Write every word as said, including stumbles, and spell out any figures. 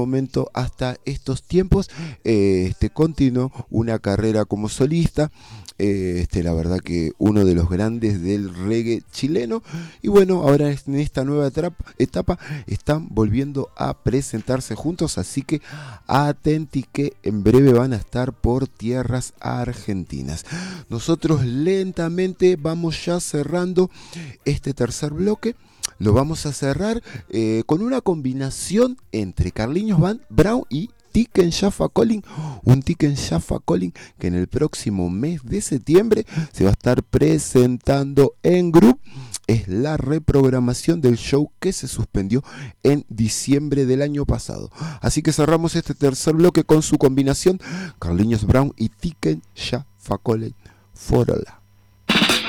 momento hasta estos tiempos. Eh, este continuó una carrera como solista. Eh, este, la verdad que uno de los grandes del reggae chileno. Y bueno, ahora en esta nueva etapa, etapa están volviendo a presentarse juntos. Así que atenti que en breve van a estar por tierras argentinas. Nosotros lentamente vamos ya cerrando este tercer bloque. Lo vamos a cerrar eh, con una combinación entre Carlinhos Brown y Tiken Jaffa Collin, un Tiken Jaffa Collin que en el próximo mes de septiembre se va a estar presentando en Group. Es la reprogramación del show que se suspendió en diciembre del año pasado. Así que cerramos este tercer bloque con su combinación Carlinhos Brown y Tiken Jaffa Collin. Forola.